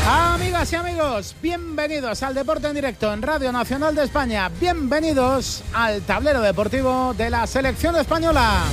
Amigas y amigos, bienvenidos al Deporte en Directo en Radio Nacional de España. Bienvenidos al tablero deportivo de la selección española.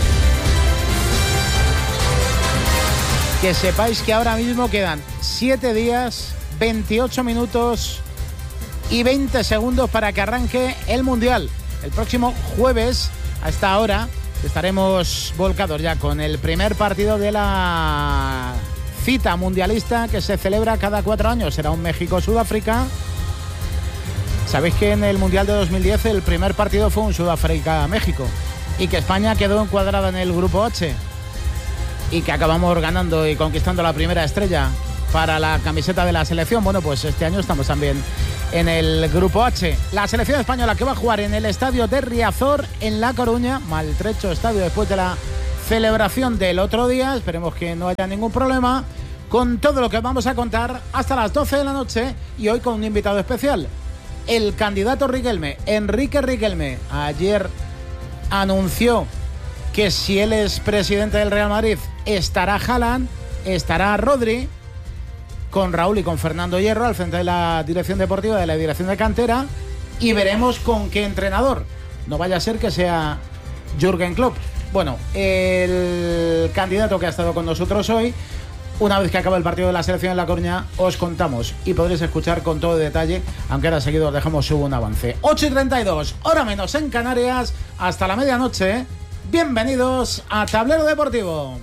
Que sepáis que ahora mismo quedan 7 días, 28 minutos y 20 segundos para que arranque el Mundial. El próximo jueves, a esta hora, estaremos volcados ya con el primer partido de la cita mundialista que se celebra cada 4 años. Será un México-Sudáfrica. Sabéis que en el Mundial de 2010 el primer partido fue un Sudáfrica-México y que España quedó encuadrada en el Grupo H y que acabamos ganando y conquistando la primera estrella para la camiseta de la selección. Bueno, pues este año estamos también en el Grupo H. La selección española que va a jugar en el estadio de Riazor en La Coruña, maltrecho estadio después de la celebración del otro día. Esperemos que no haya ningún problema con todo lo que vamos a contar hasta las 12 de la noche y hoy con un invitado especial, el candidato Riquelme, Enrique Riquelme. Ayer anunció que si él es presidente del Real Madrid estará Haaland, estará Rodri, con Raúl y con Fernando Hierro al frente de la dirección deportiva, de la dirección de cantera, y veremos con qué entrenador. No vaya a ser que sea Jürgen Klopp. Bueno, el candidato que ha estado con nosotros hoy, una vez que acabe el partido de la selección en La Coruña, os contamos y podréis escuchar con todo detalle, aunque ahora seguido os dejamos un avance. 8:32, hora menos en Canarias, hasta la medianoche. Bienvenidos a Tablero Deportivo.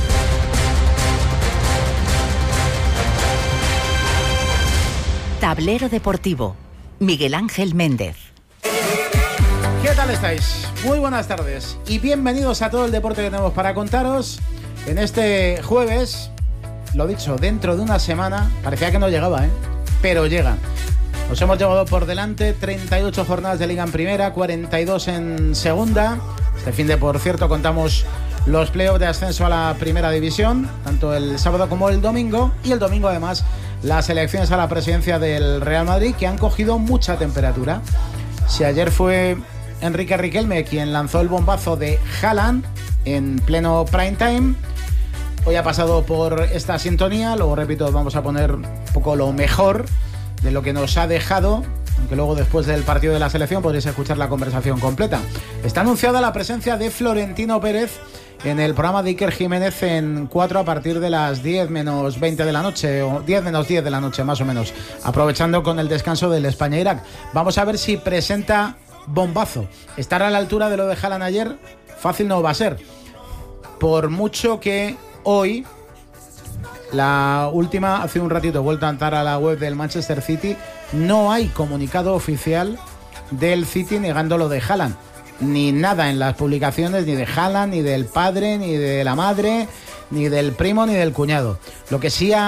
Tablero Deportivo, Miguel Ángel Méndez. ¿Qué tal estáis? Muy buenas tardes y bienvenidos a todo el deporte que tenemos para contaros en este jueves. Lo dicho, dentro de una semana, parecía que no llegaba, pero llega. Nos hemos llevado por delante 38 jornadas de Liga en Primera, 42 en Segunda. Este fin de, por cierto, contamos los playoffs de ascenso a la Primera División, tanto el sábado como el domingo. Y el domingo, además, las elecciones a la presidencia del Real Madrid, que han cogido mucha temperatura. Si ayer fue Enrique Riquelme quien lanzó el bombazo de Haaland en pleno prime time, hoy ha pasado por esta sintonía. Luego, repito, vamos a poner un poco lo mejor de lo que nos ha dejado, aunque luego después del partido de la selección podréis escuchar la conversación completa. Está anunciada la presencia de Florentino Pérez en el programa de Iker Jiménez en 4 a partir de las 10 menos 20 de la noche, o 10 menos 10 de la noche más o menos, aprovechando con el descanso del España-Irak. Vamos a ver si presenta bombazo. Estar a la altura de lo de Haaland ayer, fácil no va a ser. Por mucho que hoy, la última, hace un ratito he vuelto a entrar a la web del Manchester City, no hay comunicado oficial del City negando lo de Haaland. Ni nada en las publicaciones, ni de Haaland, ni del padre, ni de la madre, ni del primo, ni del cuñado. Lo que sí se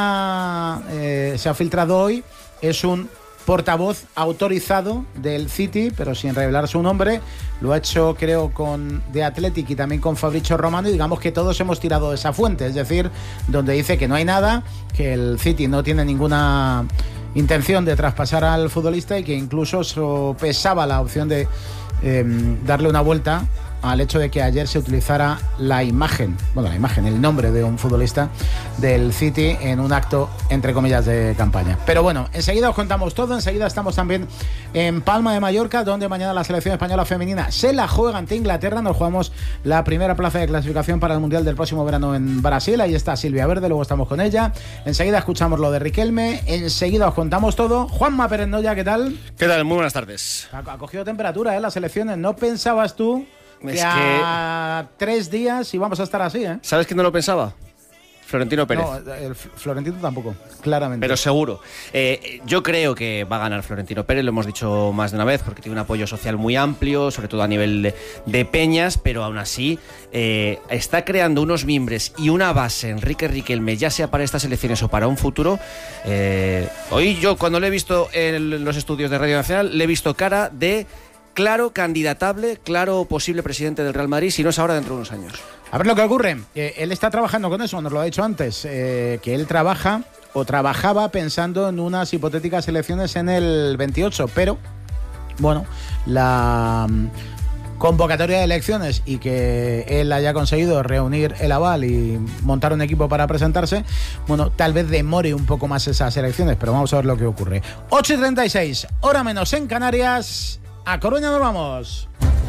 ha filtrado hoy es un portavoz autorizado del City, pero sin revelar su nombre. Lo ha hecho, creo, con The Athletic y también con Fabrizio Romano, y digamos que todos hemos tirado de esa fuente, es decir, donde dice que no hay nada, que el City no tiene ninguna intención de traspasar al futbolista y que incluso sopesaba la opción de darle una vuelta al hecho de que ayer se utilizara el nombre de un futbolista del City en un acto, entre comillas, de campaña. Pero bueno, enseguida os contamos todo. Enseguida estamos también en Palma de Mallorca, donde mañana la selección española femenina se la juega ante Inglaterra. Nos jugamos la primera plaza de clasificación para el Mundial del próximo verano en Brasil. Ahí está Silvia Verde, luego estamos con ella. Enseguida escuchamos lo de Riquelme. Enseguida os contamos todo. Juanma Pérez Noya, ¿qué tal? ¿Qué tal? Muy buenas tardes. Ha cogido temperatura, las selecciones. ¿No pensabas tú que a 3 días íbamos a estar así, ¿Sabes quién no lo pensaba? Florentino Pérez. No, el Florentino tampoco, claramente. Pero seguro. Yo creo que va a ganar Florentino Pérez, lo hemos dicho más de una vez, porque tiene un apoyo social muy amplio, sobre todo a nivel de peñas, pero aún así está creando unos mimbres y una base, Enrique Riquelme, ya sea para estas elecciones o para un futuro. Hoy yo, cuando le he visto en los estudios de Radio Nacional, le he visto cara de claro candidatable, claro posible presidente del Real Madrid, si no es ahora, dentro de unos años. A ver lo que ocurre. Él está trabajando con eso, nos lo ha dicho antes, que él trabaja o trabajaba pensando en unas hipotéticas elecciones en el 28, pero bueno, convocatoria de elecciones y que él haya conseguido reunir el aval y montar un equipo para presentarse, bueno, tal vez demore un poco más esas elecciones, pero vamos a ver lo que ocurre. 8:36, hora menos en Canarias. A Coruña nos vamos.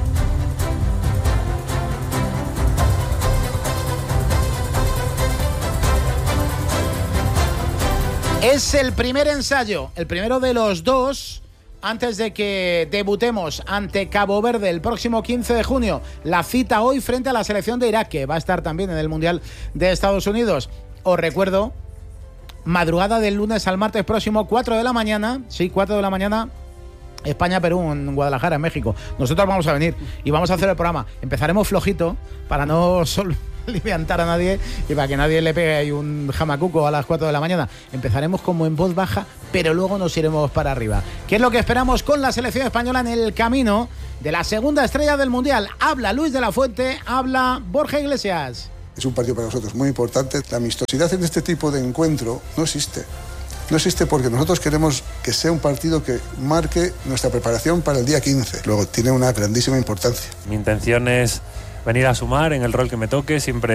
Es el primer ensayo, el primero de los dos, antes de que debutemos ante Cabo Verde el próximo 15 de junio. La cita hoy frente a la selección de Irak, que va a estar también en el Mundial de Estados Unidos. Os recuerdo, madrugada del lunes al martes próximo, 4 de la mañana, sí, 4 de la mañana, España-Perú en Guadalajara, en México. Nosotros vamos a venir y vamos a hacer el programa. Empezaremos flojito para no levantar a nadie y para que nadie le pegue ahí un jamacuco a las 4 de la mañana. Empezaremos como en voz baja, pero luego nos iremos para arriba. ¿Qué es lo que esperamos con la selección española en el camino de la segunda estrella del Mundial? Habla Luis de la Fuente, habla Borja Iglesias. Es un partido para nosotros muy importante. La amistosidad en este tipo de encuentro no existe. No existe porque nosotros queremos que sea un partido que marque nuestra preparación para el día 15. Luego tiene una grandísima importancia. Mi intención es venir a sumar en el rol que me toque,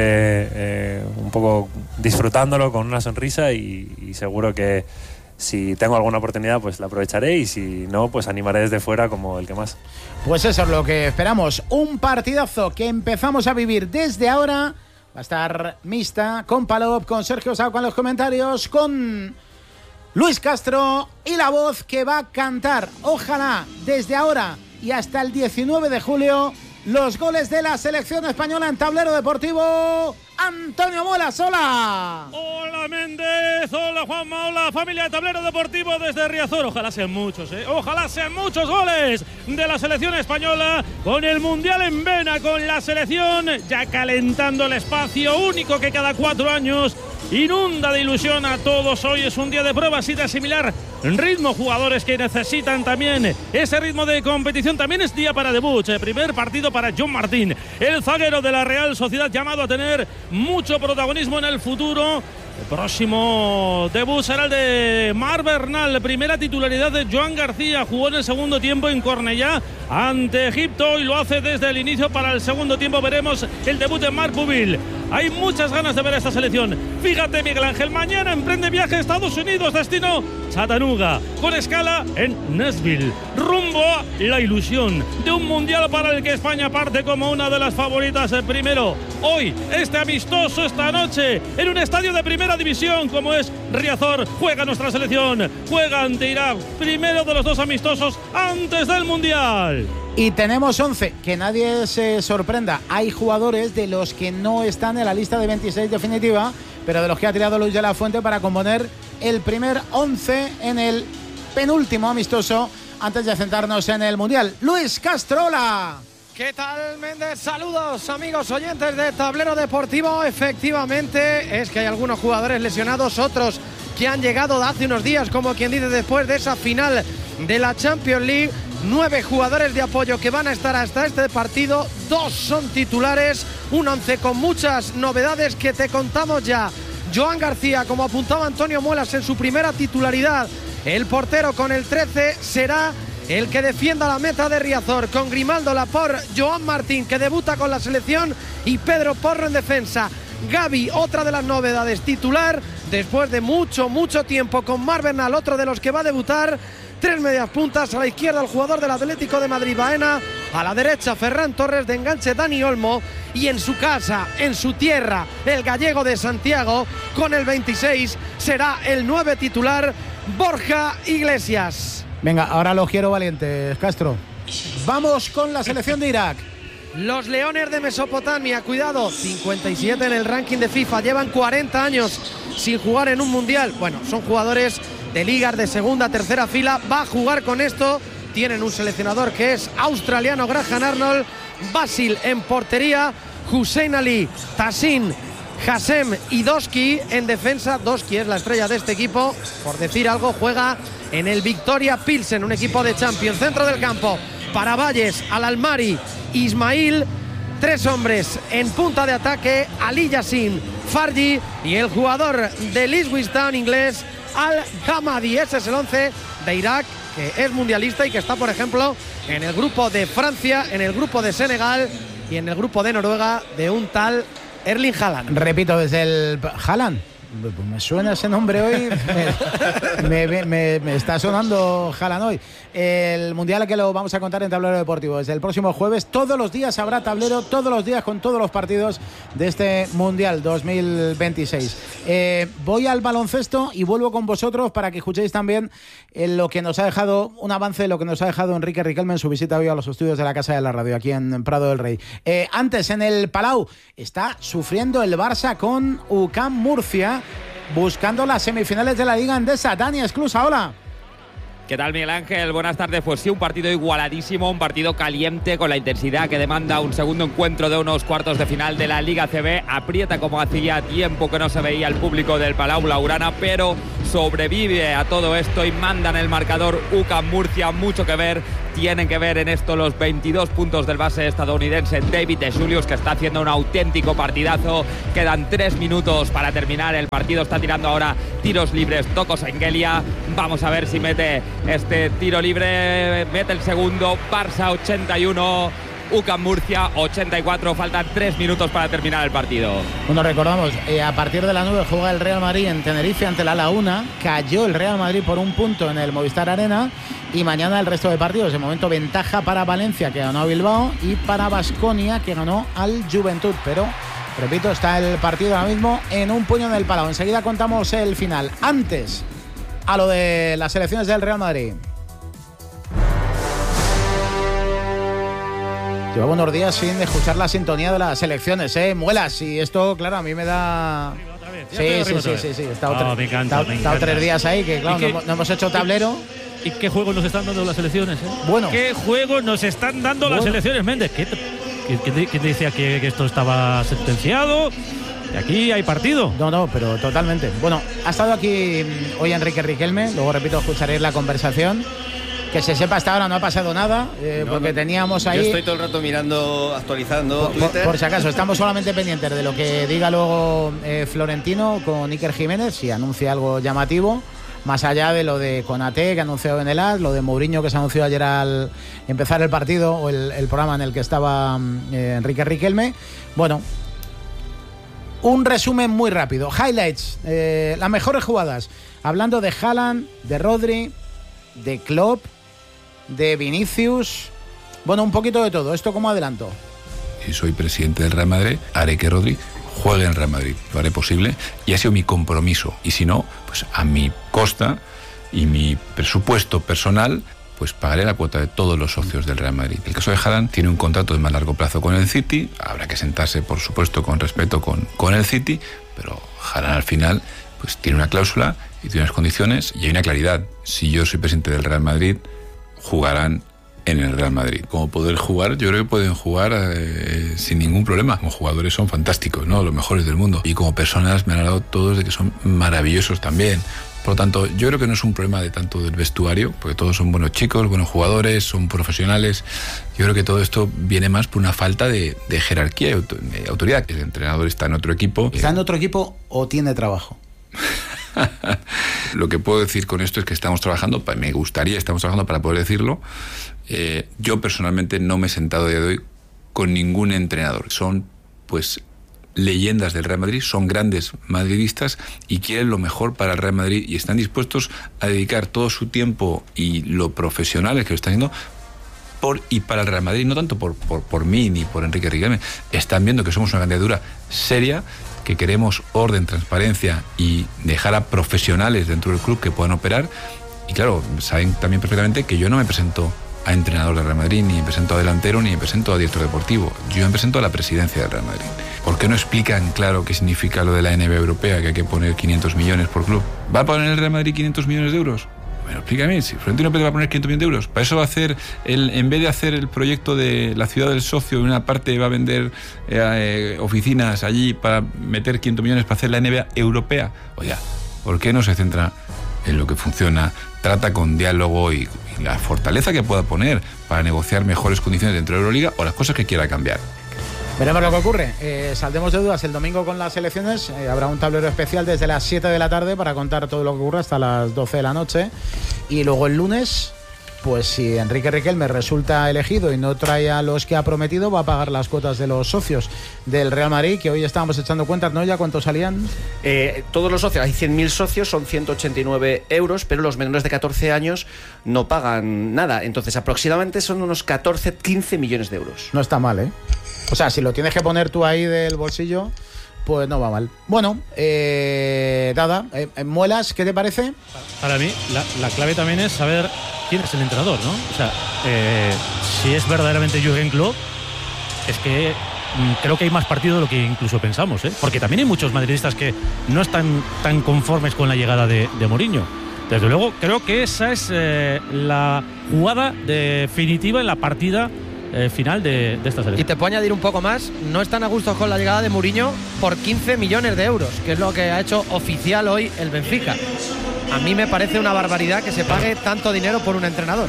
siempre un poco disfrutándolo con una sonrisa y seguro que si tengo alguna oportunidad pues la aprovecharé y si no pues animaré desde fuera como el que más. Pues eso es lo que esperamos, un partidazo que empezamos a vivir desde ahora. Va a estar mixta con Palop, con Sergio Sauca en los comentarios, con Luis Castro y la voz que va a cantar, ojalá, desde ahora y hasta el 19 de julio, los goles de la selección española en Tablero Deportivo. Antonio Muelas, hola. Hola Méndez, hola Juanma, hola familia de Tablero Deportivo desde Riazor. Ojalá sean muchos, ojalá sean muchos goles de la selección española con el Mundial en vena, con la selección ya calentando el espacio único que cada 4 años inunda de ilusión a todos. Hoy es un día de pruebas y de asimilar ritmo, jugadores que necesitan también ese ritmo de competición. También es día para debut, primer partido para John Martín, el zaguero de la Real Sociedad, llamado a tener mucho protagonismo en el futuro. El próximo debut será el de Marc Bernal, primera titularidad de Joan García, jugó en el segundo tiempo en Cornellá ante Egipto y lo hace desde el inicio para el segundo tiempo. Veremos el debut de Marc Bubil. Hay muchas ganas de ver a esta selección. Fíjate, Miguel Ángel, mañana emprende viaje a Estados Unidos, destino Chattanooga, con escala en Nashville, rumbo a la ilusión de un mundial para el que España parte como una de las favoritas. Primero, hoy, este amistoso esta noche, en un estadio de primera división como es Riazor, juega nuestra selección, juega ante Irak, primero de los dos amistosos antes del mundial. Y tenemos 11, que nadie se sorprenda. Hay jugadores de los que no están en la lista de 26 definitiva, pero de los que ha tirado Luis de la Fuente para componer el primer 11 en el penúltimo amistoso antes de centrarnos en el Mundial. Luis Castro, hola. ¿Qué tal, Méndez? Saludos, amigos oyentes de Tablero Deportivo. Efectivamente, es que hay algunos jugadores lesionados, otros que han llegado de hace unos días, como quien dice, después de esa final de la Champions League. 9 jugadores de apoyo que van a estar hasta este partido, 2 son titulares, un 11 con muchas novedades que te contamos ya. Joan García, como apuntaba Antonio Muelas en su primera titularidad, el portero con el 13 será el que defienda la meta de Riazor, con Grimaldo, Laporte, Joan Martín, que debuta con la selección, y Pedro Porro en defensa. Gavi, otra de las novedades, titular después de mucho tiempo, con Marc Bernal, otro de los que va a debutar. 3 medias puntas, a la izquierda el jugador del Atlético de Madrid, Baena, a la derecha Ferran Torres, de enganche Dani Olmo, y en su casa, en su tierra, el gallego de Santiago, con el 26 será el 9 titular, Borja Iglesias. Venga, ahora los quiero valientes, Castro. Vamos con la selección de Irak. Los Leones de Mesopotamia, cuidado, 57 en el ranking de FIFA, llevan 40 años sin jugar en un mundial. Bueno, son jugadores de ligas de segunda, tercera fila. Va a jugar con esto. Tienen un seleccionador que es australiano, Graham Arnold. Basil en portería, Hussein Ali, Tassin, Hassem y Doski en defensa. Doski es la estrella de este equipo, por decir algo, juega en el Victoria Pilsen, un equipo de Champions. Centro del campo para Valles, Al-Almari, Ismail. 3 hombres en punta de ataque, Ali Yassin, Farji y el jugador del Ipswich Town inglés, Al-Hamadi. Ese es el 11 de Irak, que es mundialista y que está, por ejemplo, en el grupo de Francia, en el grupo de Senegal y en el grupo de Noruega de un tal Erling Haaland. Repito, desde el Haaland. Me suena ese nombre hoy. Me está sonando Haaland hoy. El mundial que lo vamos a contar en Tablero Deportivo. Desde el próximo jueves, todos los días habrá tablero, todos los días con todos los partidos de este mundial 2026. Voy al baloncesto y vuelvo con vosotros para que escuchéis también lo que nos ha dejado, un avance de lo que nos ha dejado Enrique Riquelme en su visita hoy a los estudios de la Casa de la Radio, aquí en Prado del Rey. Antes, en el Palau, está sufriendo el Barça con UCAM Murcia, buscando las semifinales de la Liga Endesa. Dani Esclusa, hola. ¿Qué tal, Miguel Ángel? Buenas tardes. Pues sí, un partido igualadísimo, un partido caliente con la intensidad que demanda un segundo encuentro de unos cuartos de final de la Liga CB. Aprieta como hacía tiempo que no se veía el público del Palau Blaugrana, pero sobrevive a todo esto y manda en el marcador UCAM Murcia. Mucho que ver, tienen que ver en esto los 22 puntos del base estadounidense David DeJulius, que está haciendo un auténtico partidazo. Quedan 3 minutos para terminar el partido. Está tirando ahora tiros libres Toko Sengelia. Vamos a ver si mete este tiro libre, mete el segundo. Barça 81, UCAM Murcia 84, faltan 3 minutos para terminar el partido. Bueno, recordamos, a partir de las 9 juega el Real Madrid en Tenerife ante la Laguna. Cayó el Real Madrid por un punto en el Movistar Arena. Y mañana el resto de partidos. De momento ventaja para Valencia, que ganó a Bilbao, y para Baskonia, que ganó al Juventud. Pero, repito, está el partido ahora mismo en un puño en el Palau. Enseguida contamos el final. Antes, a lo de las selecciones del Real Madrid. Llevo unos días sin escuchar la sintonía de las selecciones, Muelas, y esto, claro, a mí me da... Sí. He estado 3 días ahí, que claro, no hemos hecho tablero. ¿Y qué juegos nos están dando las selecciones? Bueno. ¿Qué juegos nos están dando las selecciones, Méndez? ¿Quién te decía que esto estaba sentenciado? ¿Y aquí hay partido? No, pero totalmente. Bueno, ha estado aquí hoy Enrique Riquelme, luego repito, escucharéis la conversación. Que se sepa, hasta ahora no ha pasado nada, porque teníamos ahí... Yo estoy todo el rato mirando, actualizando Twitter. Por si acaso, estamos solamente pendientes de lo que diga luego Florentino con Iker Jiménez, si anuncia algo llamativo, más allá de lo de Konaté, que ha anunciado en el AS, lo de Mourinho, que se anunció ayer al empezar el partido, o el programa en el que estaba Enrique Riquelme. Bueno, un resumen muy rápido. Highlights, las mejores jugadas. Hablando de Haaland, de Rodri, de Klopp, de Vinicius, bueno, un poquito de todo. ¿Esto como adelanto? Si soy presidente del Real Madrid, haré que Rodri juegue en el Real Madrid, lo haré posible, y ha sido mi compromiso, y si no, pues a mi costa y mi presupuesto personal, pues pagaré la cuota de todos los socios del Real Madrid. El caso de Haaland tiene un contrato de más largo plazo con el City, habrá que sentarse, por supuesto, con respeto con el City, pero Haaland al final pues tiene una cláusula y tiene unas condiciones, y hay una claridad. Si yo soy presidente del Real Madrid, jugarán en el Real Madrid. Como poder jugar, yo creo que pueden jugar sin ningún problema. Como jugadores son fantásticos, ¿no? Los mejores del mundo. Y como personas me han hablado todos de que son maravillosos también. Por lo tanto, yo creo que no es un problema de tanto del vestuario, porque todos son buenos chicos, buenos jugadores, son profesionales. Yo creo que todo esto viene más por una falta de jerarquía y de autoridad. El entrenador está en otro equipo. ¿Está en otro equipo o tiene trabajo? Lo que puedo decir con esto es que estamos trabajando, estamos trabajando para poder decirlo. Yo personalmente no me he sentado a día de hoy con ningún entrenador. Son pues leyendas del Real Madrid, son grandes madridistas y quieren lo mejor para el Real Madrid y están dispuestos a dedicar todo su tiempo y lo profesionales que lo están haciendo y para el Real Madrid, no tanto por mí ni por Enrique Riquelme. Están viendo que somos una candidatura seria, que queremos orden, transparencia y dejar a profesionales dentro del club que puedan operar. Y claro, saben también perfectamente que yo no me presento a entrenador del Real Madrid, ni me presento a delantero, ni me presento a director deportivo. Yo me presento a la presidencia del Real Madrid. ¿Por qué no explican claro qué significa lo de la NBA europea, que hay que poner 500 millones por club? ¿Va a poner el Real Madrid 500 millones de euros? Bueno, explícame, si Florentino Pérez va a poner 500 millones de euros, para eso va a hacer, en vez de hacer el proyecto de la ciudad del socio, en una parte va a vender oficinas allí para meter 500 millones para hacer la NBA europea. Oiga, ¿por qué no se centra en lo que funciona? Trata con diálogo y la fortaleza que pueda poner para negociar mejores condiciones dentro de la Euroliga o las cosas que quiera cambiar. Veremos lo que ocurre. Saldremos de dudas el domingo con las elecciones. Habrá un tablero especial desde las 7 de la tarde para contar todo lo que ocurre hasta las 12 de la noche. Y luego el lunes pues si Enrique Riquelme resulta elegido y no trae a los que ha prometido, va a pagar las cuotas de los socios del Real Madrid, que hoy estábamos echando cuentas, ¿no? ¿Ya cuántos salían? Todos los socios, hay 100.000 socios, son 189 euros, pero los menores de 14 años no pagan nada. Entonces, aproximadamente son unos 14-15 millones de euros. No está mal, ¿eh? O sea, si lo tienes que poner tú ahí del bolsillo, pues no va mal. Bueno, Dada, Muelas, ¿qué te parece? Para mí, la clave también es saber quién es el entrenador, ¿no? O sea, si es verdaderamente Jürgen Klopp, es que creo que hay más partido de lo que incluso pensamos, ¿eh? Porque también hay muchos madridistas que no están tan conformes con la llegada de Mourinho. Desde luego, creo que esa es la jugada definitiva en la partida final de esta selección. Y te puedo añadir un poco más, no están a gusto con la llegada de Mourinho por 15 millones de euros, que es lo que ha hecho oficial hoy el Benfica. A mí me parece una barbaridad que se pague tanto dinero por un entrenador.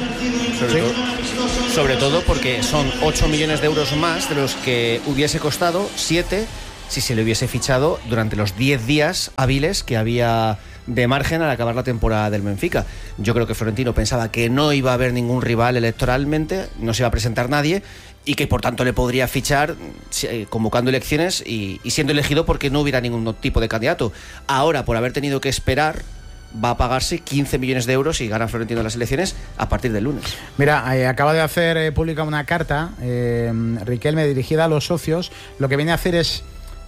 Sobre todo porque son 8 millones de euros más de los que hubiese costado 7 si se le hubiese fichado durante los 10 días hábiles que había de margen al acabar la temporada del Benfica. Yo creo que Florentino pensaba que no iba a haber ningún rival electoralmente, no se iba a presentar nadie y que por tanto le podría fichar convocando elecciones y siendo elegido porque no hubiera ningún tipo de candidato. Ahora, por haber tenido que esperar, va a pagarse 15 millones de euros y gana Florentino las elecciones a partir del lunes. Mira, acaba de hacer pública una carta, Riquelme, dirigida a los socios. Lo que viene a hacer es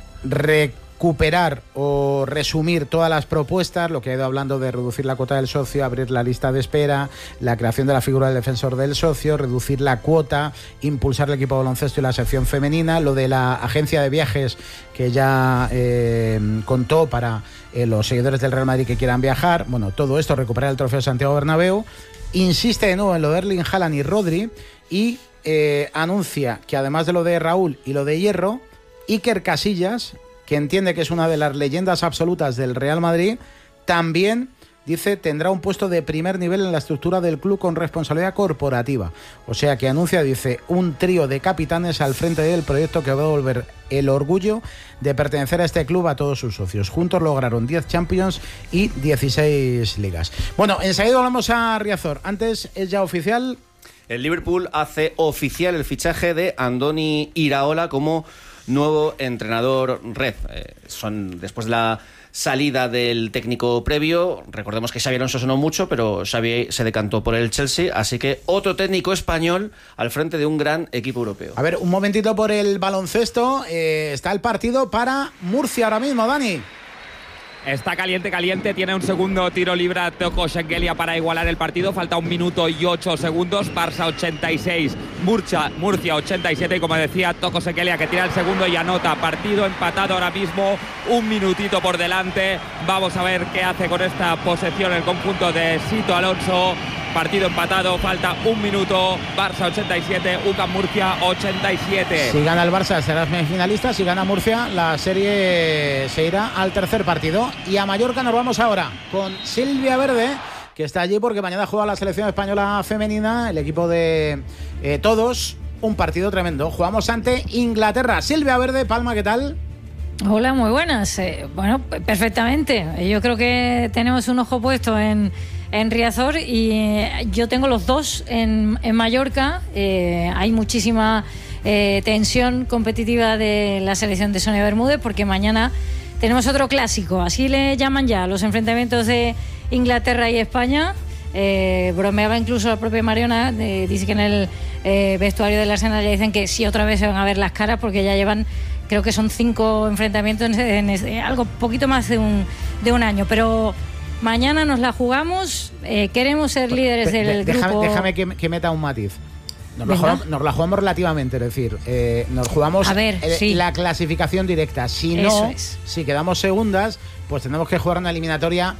recuperar o resumir todas las propuestas, lo que ha ido hablando de reducir la cuota del socio, abrir la lista de espera, la creación de la figura del defensor del socio, reducir la cuota, impulsar el equipo de baloncesto y la sección femenina, lo de la agencia de viajes que ya contó para los seguidores del Real Madrid que quieran viajar. Bueno, todo esto, recuperar el trofeo Santiago Bernabéu. Insiste de nuevo en lo de Erling Haaland y Rodri y anuncia que además de lo de Raúl y lo de Hierro, Iker Casillas, que entiende que es una de las leyendas absolutas del Real Madrid, también, dice, tendrá un puesto de primer nivel en la estructura del club con responsabilidad corporativa. O sea que anuncia, dice, un trío de capitanes al frente del proyecto que va a devolver el orgullo de pertenecer a este club a todos sus socios. Juntos lograron 10 Champions y 16 ligas. Bueno, enseguida hablamos a Riazor. Antes es ya oficial. El Liverpool hace oficial el fichaje de Andoni Iraola como nuevo entrenador red. Después de la salida del técnico previo, recordemos que Xabi Alonso sonó mucho, pero Xabi se decantó por el Chelsea, así que otro técnico español al frente de un gran equipo europeo. A ver, un momentito por el baloncesto. Está el partido para Murcia ahora mismo, Dani. Está caliente, tiene un segundo tiro libre a Toko Shengelia para igualar el partido, falta 1 minuto y 8 segundos, Barça 86, Murcia 87 y como decía Toko Shengelia que tira el segundo y anota, partido empatado ahora mismo, 1 minutito por delante, vamos a ver qué hace con esta posesión el conjunto de Sito Alonso. Partido empatado, falta 1 minuto, Barça 87, UCAM Murcia 87. Si gana el Barça será semifinalista, si gana Murcia la serie se irá al tercer partido. Y a Mallorca nos vamos ahora con Silvia Verde, que está allí porque mañana juega la selección española femenina, el equipo de todos, un partido tremendo. Jugamos ante Inglaterra. Silvia Verde, Palma, ¿qué tal? Hola, muy buenas. Bueno, perfectamente. Yo creo que tenemos un ojo puesto en Riazor y yo tengo los dos en Mallorca. Hay muchísima tensión competitiva de la selección de Sonia Bermúdez porque mañana tenemos otro clásico, así le llaman ya los enfrentamientos de Inglaterra y España. Bromeaba incluso la propia Mariona, dice que en el vestuario del Arsenal ya dicen que sí, otra vez se van a ver las caras porque ya llevan, creo que son 5 enfrentamientos en algo poquito más de un año, pero mañana nos la jugamos, queremos ser líderes del grupo. Déjame que meta un matiz. Nos la jugamos relativamente, es decir, nos jugamos la clasificación directa. Si no, si quedamos segundas, pues tenemos que jugar una eliminatoria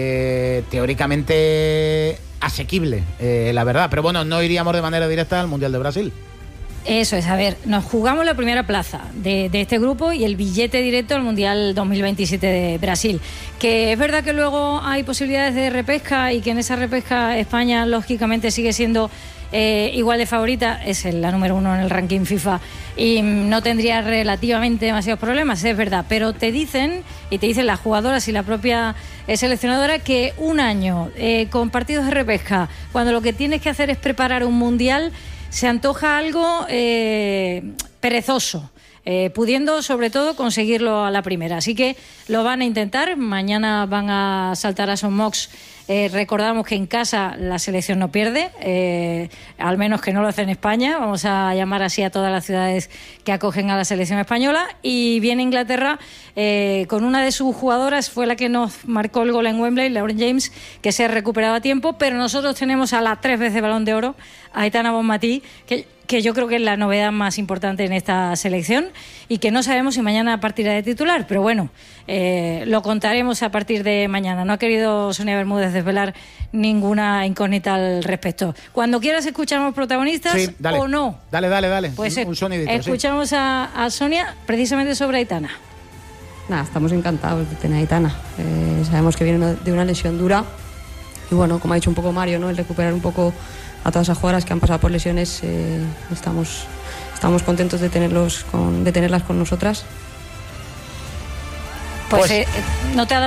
teóricamente asequible, la verdad. Pero bueno, no iríamos de manera directa al Mundial de Brasil. Eso es, a ver, nos jugamos la primera plaza de este grupo y el billete directo al Mundial 2027 de Brasil. Que es verdad que luego hay posibilidades de repesca y que en esa repesca España lógicamente sigue siendo igual de favorita, es la número 1 en el ranking FIFA y no tendría relativamente demasiados problemas, es verdad, pero te dicen las jugadoras y la propia seleccionadora que un año con partidos de repesca, cuando lo que tienes que hacer es preparar un mundial, se antoja algo perezoso. Pudiendo sobre todo conseguirlo a la primera, así que lo van a intentar. Mañana van a saltar a Son Mox. Recordamos que en casa la selección no pierde, al menos que no lo hace en España. Vamos a llamar así a todas las ciudades que acogen a la selección española. Y viene Inglaterra con una de sus jugadoras, fue la que nos marcó el gol en Wembley, Lauren James, que se ha recuperado a tiempo, pero nosotros tenemos a la 3 veces Balón de Oro, a Aitana Bonmatí, que yo creo que es la novedad más importante en esta selección y que no sabemos si mañana partirá de titular, pero bueno, lo contaremos a partir de mañana. No ha querido Sonia Bermúdez desvelar ninguna incógnita al respecto. Cuando quieras escuchamos protagonistas, sí, dale, o no. Dale. Pues un sonidito, escuchamos sí. a Sonia precisamente sobre Aitana. Nada, estamos encantados de tener a Aitana. Sabemos que viene de una lesión dura y bueno, como ha dicho un poco Mario, ¿no? El recuperar un poco a todas esas jugadoras que han pasado por lesiones, estamos contentos de tenerlas con nosotras. Pues no te ha dado